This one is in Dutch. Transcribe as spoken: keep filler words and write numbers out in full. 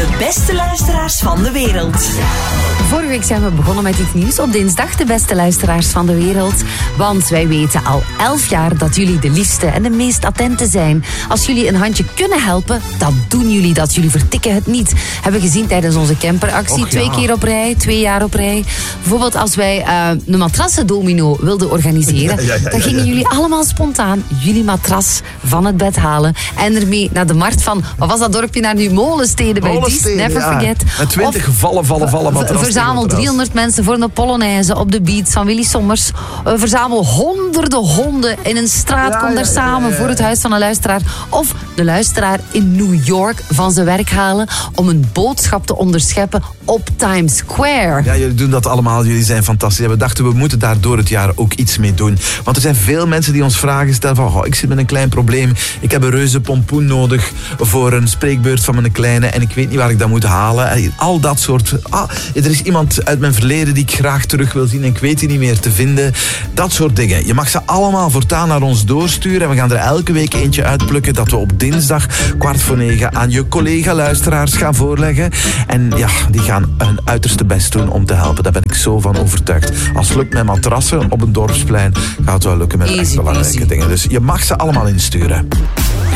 De beste luisteraars van de wereld. Vorige week zijn we begonnen met iets nieuws op dinsdag, de beste luisteraars van de wereld. Want wij weten al elf jaar dat jullie de liefste en de meest attente zijn. Als jullie een handje kunnen helpen, dan doen jullie dat. Jullie vertikken het niet. Hebben we gezien tijdens onze camperactie. Och, ja. Twee keer op rij, twee jaar op rij. Bijvoorbeeld als wij uh, een matrassendomino wilden organiseren. Ja, ja, ja, dan gingen ja, ja. jullie allemaal spontaan jullie matras van het bed halen. En ermee naar de markt van, wat was dat dorpje naar nu? Molensteden bij Dies, Molensteden, never ja. forget. Met twintig vallen, vallen, vallen matrassen. Verzamel driehonderd mensen voor een Polonaise op de beat van Willy Sommers. Uh, verzamel honderden honden in een straat. Ja, Kom ja, daar ja, samen ja, ja. voor het huis van een luisteraar. Of de luisteraar in New York van zijn werk halen om een boodschap te onderscheppen op Times Square. Ja, jullie doen dat allemaal. Jullie zijn fantastisch. En we dachten, we moeten daar door het jaar ook iets mee doen. Want er zijn veel mensen die ons vragen stellen van, oh, ik zit met een klein probleem. Ik heb een reuze pompoen nodig voor een spreekbeurt van mijn kleine en ik weet niet waar ik dat moet halen. Al dat soort... Ah, er is iemand uit mijn verleden die ik graag terug wil zien en ik weet die niet meer te vinden. Dat soort dingen. Je mag ze allemaal voortaan naar ons doorsturen en we gaan er elke week eentje uitplukken dat we op dinsdag kwart voor negen aan je collega-luisteraars gaan voorleggen. En ja, die gaan hun uiterste best doen om te helpen. Daar ben ik zo van overtuigd. Als het lukt met matrassen op een dorpsplein, gaat het wel lukken met Easy echt belangrijke peasy. dingen. Dus je mag ze allemaal insturen.